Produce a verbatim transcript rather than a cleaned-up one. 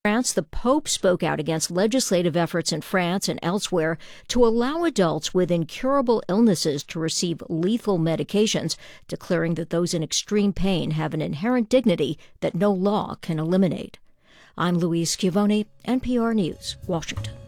France, the Pope spoke out against legislative efforts in France and elsewhere to allow adults with incurable illnesses to receive lethal medications, declaring that those in extreme pain have an inherent dignity that no law can eliminate. I'm Louise Schiavone, N P R News, Washington.